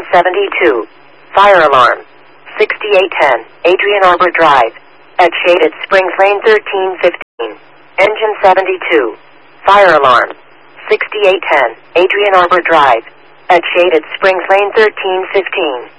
72. Fire alarm. 6810, Adrian Arbor Drive. At Shaded Springs Lane 1315. Engine 72. Fire alarm. 6810, Adrian Arbor Drive. At Shaded Springs Lane 1315.